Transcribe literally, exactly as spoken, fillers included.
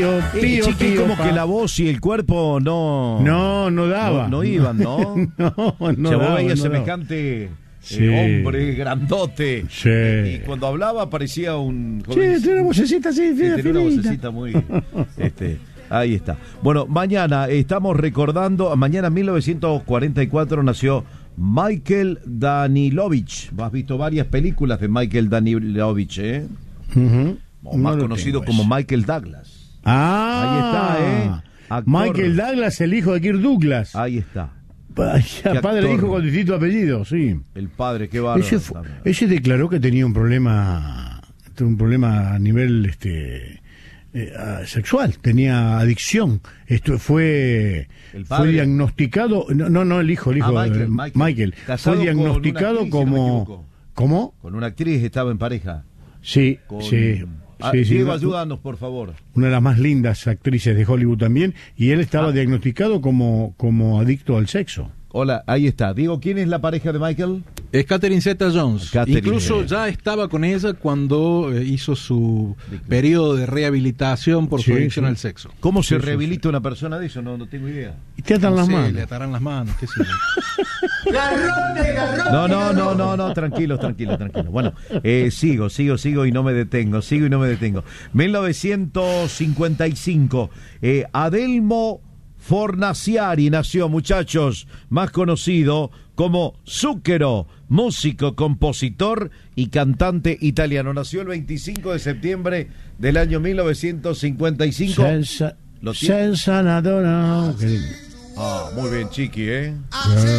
tío, tío, Chiqui, tío, como pa. que la voz y el cuerpo no... No, no daba. No, no iban, ¿no? no, no o sea, daba, vos veías no semejante eh, Sí. hombre grandote. Sí. Eh, y cuando hablaba parecía un... Sí, tiene una vocecita así, Sí, fina, tenía una finita. vocecita muy... Este, ahí está. Bueno, mañana estamos recordando... Mañana en mil novecientos cuarenta y cuatro nació Michael Danilovich. Has visto varias películas de Michael Danilovich, ¿eh? Uh-huh. O más No lo conocido tengo como ese. Michael Douglas. Ah, Ahí está, ¿eh? Actor. Michael Douglas, el hijo de Kirk Douglas. Ahí está. Vaya, padre e actor. hijo con distinto apellido, sí. El padre, qué bárbaro. Ese, fu- ese declaró que tenía un problema, un problema a nivel este eh, ah, sexual, tenía adicción. Esto fue El fue padre. diagnosticado, no, no, no el hijo, el hijo Ah, Michael, de Michael. Michael, Casado fue con una diagnosticado actriz, si no me como equivoco. ¿cómo? Con una actriz estaba en pareja. Sí, Con... sí. Ah, sí, sí, Diego, una- ayúdanos, por favor. una de las más lindas actrices de Hollywood también, y él estaba Ah. diagnosticado como, como adicto al sexo. Hola, ahí está. Diego, ¿quién es la pareja de Michael? Es Catherine Zeta-Jones. Catherine. Incluso ya estaba con ella cuando eh, hizo su periodo de rehabilitación por Sí, su adicción sí. al sexo. ¿Cómo se Sí, sí, rehabilita una persona de eso? No, no tengo idea. Y te atan No las sé, manos. le atarán las manos, qué sé yo. No, no, no, no, no, tranquilos, tranquilos, tranquilos. Bueno, eh, sigo, sigo, sigo y no me detengo, sigo y no me detengo. mil novecientos cincuenta y cinco, eh, Adelmo Fornaciari nació, muchachos, más conocido como Zucchero, músico, compositor y cantante italiano. Nació el veinticinco de septiembre del año mil novecientos cincuenta y cinco. Senza, ¿Lo tiene? senza nadona. Qué lindo. Ah, muy bien, Chiqui, ¿eh?